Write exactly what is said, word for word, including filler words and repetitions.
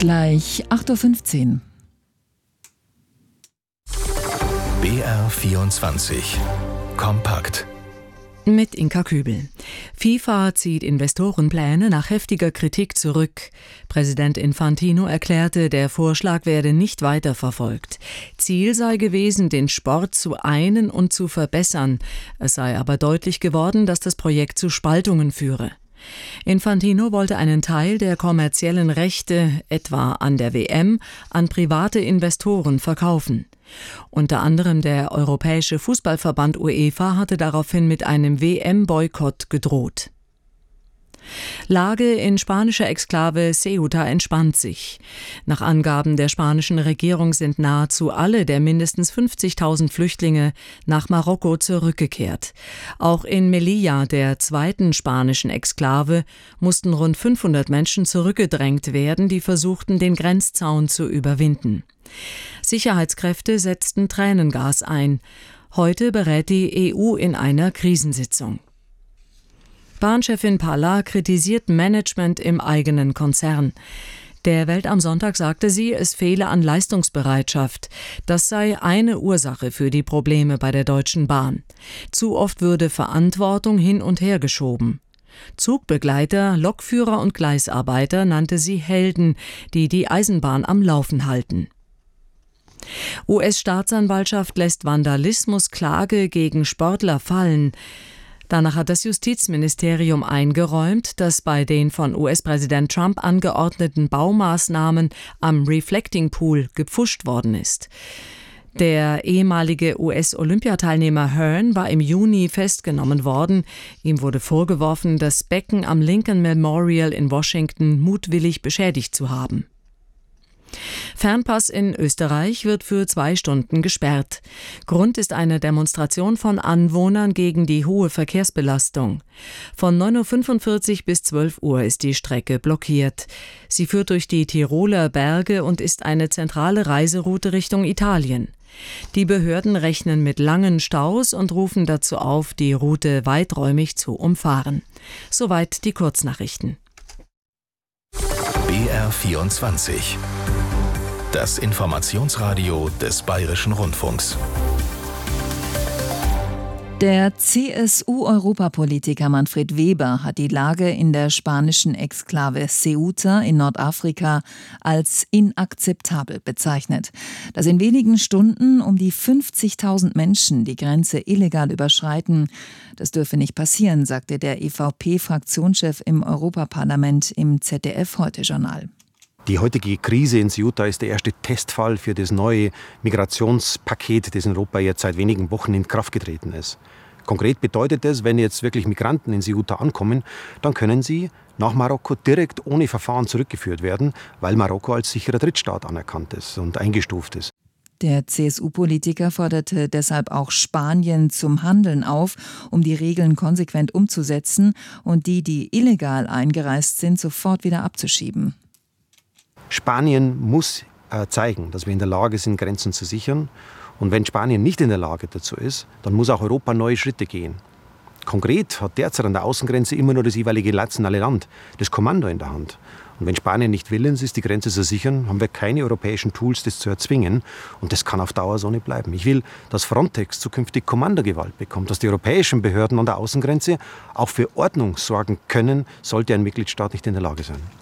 Gleich acht Uhr fünfzehn. B R vierundzwanzig. Kompakt. Mit Inka Kübel. FIFA zieht Investorenpläne nach heftiger Kritik zurück. Präsident Infantino erklärte, der Vorschlag werde nicht weiterverfolgt. Ziel sei gewesen, den Sport zu einen und zu verbessern. Es sei aber deutlich geworden, dass das Projekt zu Spaltungen führe. Infantino wollte einen Teil der kommerziellen Rechte, etwa an der W M, an private Investoren verkaufen. Unter anderem der Europäische Fußballverband UEFA hatte daraufhin mit einem W M-Boykott gedroht. Lage in spanischer Exklave Ceuta entspannt sich. Nach Angaben der spanischen Regierung sind nahezu alle der mindestens fünfzigtausend Flüchtlinge nach Marokko zurückgekehrt. Auch in Melilla, der zweiten spanischen Exklave, mussten rund fünfhundert Menschen zurückgedrängt werden, die versuchten, den Grenzzaun zu überwinden. Sicherheitskräfte setzten Tränengas ein. Heute berät die E U in einer Krisensitzung. Bahnchefin Palla kritisiert Management im eigenen Konzern. Der Welt am Sonntag sagte sie, es fehle an Leistungsbereitschaft. Das sei eine Ursache für die Probleme bei der Deutschen Bahn. Zu oft würde Verantwortung hin und her geschoben. Zugbegleiter, Lokführer und Gleisarbeiter nannte sie Helden, die die Eisenbahn am Laufen halten. U S-Staatsanwaltschaft lässt Vandalismusklage gegen Sportler fallen. Danach hat das Justizministerium eingeräumt, dass bei den von U S-Präsident Trump angeordneten Baumaßnahmen am Reflecting Pool gepfuscht worden ist. Der ehemalige U S-Olympiateilnehmer Hearn war im Juni festgenommen worden. Ihm wurde vorgeworfen, das Becken am Lincoln Memorial in Washington mutwillig beschädigt zu haben. Fernpass in Österreich wird für zwei Stunden gesperrt. Grund ist eine Demonstration von Anwohnern gegen die hohe Verkehrsbelastung. Von neun Uhr fünfundvierzig bis zwölf Uhr ist die Strecke blockiert. Sie führt durch die Tiroler Berge und ist eine zentrale Reiseroute Richtung Italien. Die Behörden rechnen mit langen Staus und rufen dazu auf, die Route weiträumig zu umfahren. Soweit die Kurznachrichten. B R vierundzwanzig. Das Informationsradio des Bayerischen Rundfunks. Der C S U-Europapolitiker Manfred Weber hat die Lage in der spanischen Exklave Ceuta in Nordafrika als inakzeptabel bezeichnet. Dass in wenigen Stunden um die fünfzigtausend Menschen die Grenze illegal überschreiten, das dürfe nicht passieren, sagte der E V P-Fraktionschef im Europaparlament im Z D F-Heute-Journal. Die heutige Krise in Ceuta ist der erste Testfall für das neue Migrationspaket, das in Europa jetzt seit wenigen Wochen in Kraft getreten ist. Konkret bedeutet das, wenn jetzt wirklich Migranten in Ceuta ankommen, dann können sie nach Marokko direkt ohne Verfahren zurückgeführt werden, weil Marokko als sicherer Drittstaat anerkannt ist und eingestuft ist. Der C S U-Politiker forderte deshalb auch Spanien zum Handeln auf, um die Regeln konsequent umzusetzen und die, die illegal eingereist sind, sofort wieder abzuschieben. Spanien muss äh, zeigen, dass wir in der Lage sind, Grenzen zu sichern. Und wenn Spanien nicht in der Lage dazu ist, dann muss auch Europa neue Schritte gehen. Konkret hat derzeit an der Außengrenze immer nur das jeweilige nationale Land das Kommando in der Hand. Und wenn Spanien nicht willens ist, die Grenze zu sichern, haben wir keine europäischen Tools, das zu erzwingen. Und das kann auf Dauer so nicht bleiben. Ich will, dass Frontex zukünftig Kommandogewalt bekommt, dass die europäischen Behörden an der Außengrenze auch für Ordnung sorgen können, sollte ein Mitgliedstaat nicht in der Lage sein.